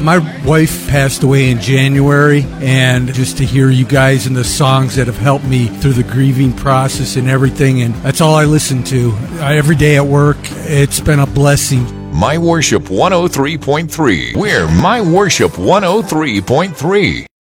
My wife passed away in January, and just to hear you guys and the songs that have helped me through the grieving process and everything, and that's all I listen to. Every day at work, it's been a blessing. My Worship 103.3. We're My Worship 103.3.